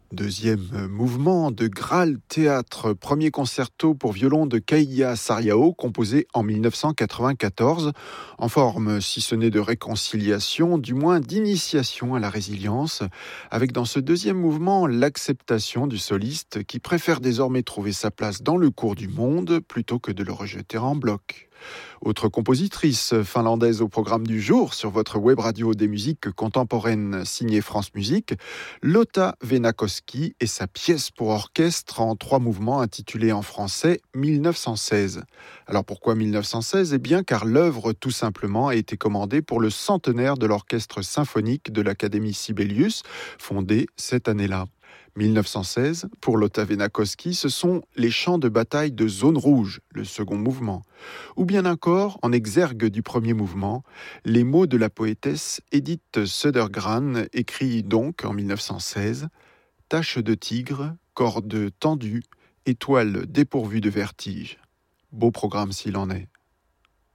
Deuxième mouvement de Graal Théâtre, premier concerto pour violon de Keiya Sariao, composé en 1994, en forme, si ce n'est de réconciliation, du moins d'initiation à la résilience, avec dans ce deuxième mouvement l'acceptation du soliste qui préfère désormais trouver sa place dans le cours du monde plutôt que de le rejeter en bloc. Autre compositrice finlandaise au programme du jour sur votre web radio des musiques contemporaines signée France Musique, Lotta Venakoski et sa pièce pour orchestre en 3 mouvements intitulée en français 1916. Alors pourquoi 1916 ? Eh bien car l'œuvre tout simplement a été commandée pour le centenaire de l'orchestre symphonique de l'Académie Sibelius, fondé cette année-là. 1916, pour Lotta Venakoski, ce sont les chants de bataille de Zone Rouge, le second mouvement. Ou bien encore, en exergue du premier mouvement, les mots de la poétesse Edith Södergran, écrits donc en 1916, « Tache de tigre, corde tendue, étoile dépourvue de vertige ». Beau programme s'il en est.